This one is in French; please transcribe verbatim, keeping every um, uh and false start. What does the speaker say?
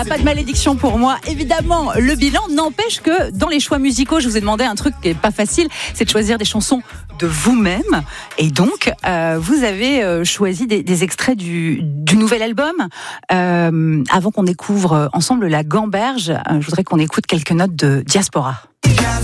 Pas de malédiction pour moi, évidemment. Le bilan n'empêche que dans les choix musicaux, je vous ai demandé un truc qui est pas facile, c'est de choisir des chansons de vous-même. Et donc, euh, vous avez euh, choisi des, des extraits du, du nouvel album. Euh, avant qu'on découvre ensemble La Gamberge, euh, je voudrais qu'on écoute quelques notes de Diaspora.